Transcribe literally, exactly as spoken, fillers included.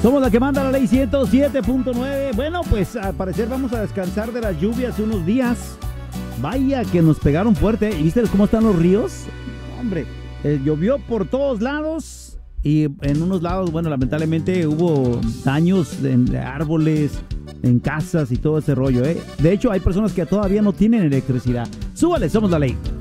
Somos la que manda la ley ciento siete punto nueve. Bueno, pues al parecer vamos a descansar de las lluvias unos días. Vaya que nos pegaron fuerte. ¿Y viste cómo están los ríos? Hombre, eh, llovió por todos lados. Y en unos lados, bueno, lamentablemente hubo daños en árboles, en casas y todo ese rollo, ¿eh? De hecho, hay personas que todavía no tienen electricidad. Súbale, somos la ley.